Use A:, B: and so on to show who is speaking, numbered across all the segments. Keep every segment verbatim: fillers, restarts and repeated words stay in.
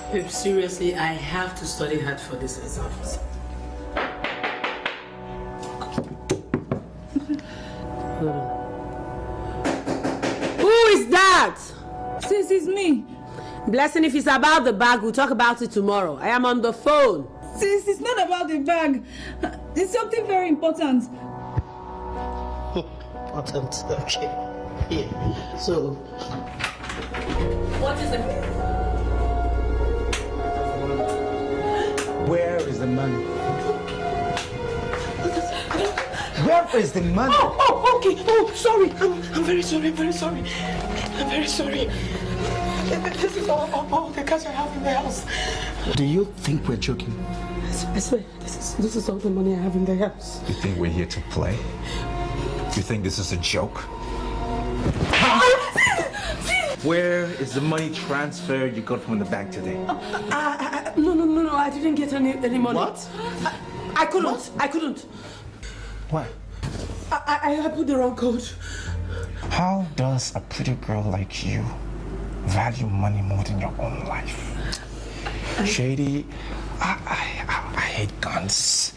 A: Babe, seriously, I have to study hard for this exams. Hold on. Who is that?
B: Sis, it's me.
A: Blessing, if it's about the bag, we'll talk about it tomorrow. I am on the phone.
B: Sis, it's not about the bag. It's something very important.
A: Important, okay. Yeah. So, what is it?
C: Where is the money? Where is the money?
A: Oh, oh, okay. Oh, sorry. I'm, I'm very sorry. I'm very sorry. I'm very sorry. This is all, all, all the cash I have in the house.
C: Do you think we're joking?
A: I swear, this is, this is all the money I have in the house.
C: You think we're here to play? You think this is a joke? Where is the money transfer you got from the bank today?
A: Uh, I, I, no, no, no, no. I didn't get any, any money.
C: What?
A: I, I couldn't.
C: What?
A: I couldn't.
C: Why?
A: I, I, I put the wrong code.
C: How does a pretty girl like you value money more than your own life? I... Shady, I, I, I, I hate guns.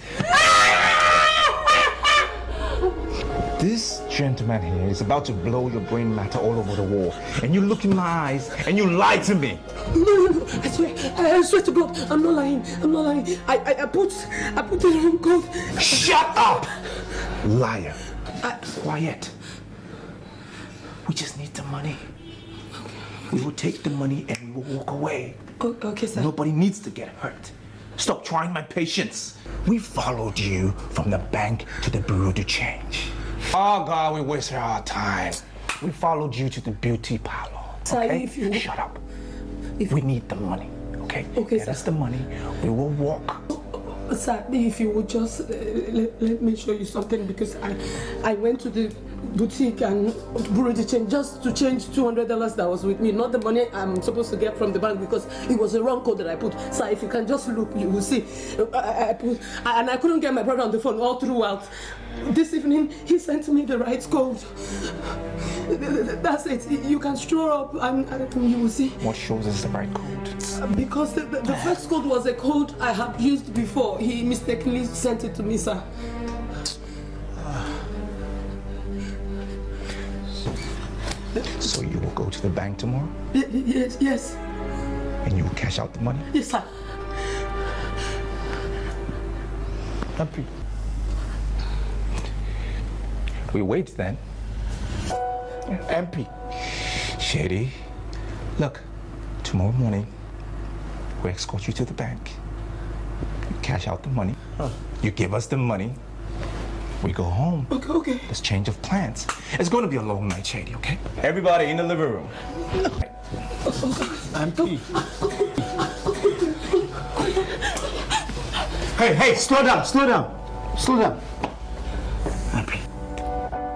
C: This gentleman here is about to blow your brain matter all over the wall. And you look in my eyes and you lie to me.
A: No, no, no. I swear. I, I swear to God. I'm not lying. I'm not lying. I, I, I put I put the wrong code.
C: Shut up! Liar.
A: I...
C: Quiet. We just need the money. We will take the money and we will walk away.
A: Oh, okay, sir.
C: Nobody needs to get hurt. Stop trying my patience. We followed you from the bank to the bureau de change. Oh God, we wasted our time. We followed you to the beauty parlor.
A: Sir,
C: Okay?
A: if you...
C: Shut up.
A: If...
C: We need the money, okay?
A: Okay,
C: Get
A: sir.
C: us the money. We will walk.
A: Sir, if you would just uh, let, let me show you something, because I I went to the boutique and bureau de change just to change two hundred dollars that was with me, not the money I'm supposed to get from the bank, because it was the wrong code that I put. Sir, if you can just look, you will see. I, I put, and I couldn't get my brother on the phone all throughout. This evening, he sent me the right code. That's it. You can stroll up and, and you will see.
C: What shows us the right code?
A: Because the, the, the first code was a code I had used before. He mistakenly sent it to me, sir.
C: So you will go to the bank tomorrow?
A: Y yes, yes.
C: And you will cash out the money?
A: Yes, sir.
C: Happy. We wait then. M P. Shady. Look, tomorrow morning, we escort you to the bank. You cash out the money. Huh. You give us the money. We go home.
A: Okay, okay.
C: There's change of plans. It's going to be a long night, Shady, okay? Everybody in the living room. M P. Hey, hey, slow down, slow down. Slow down.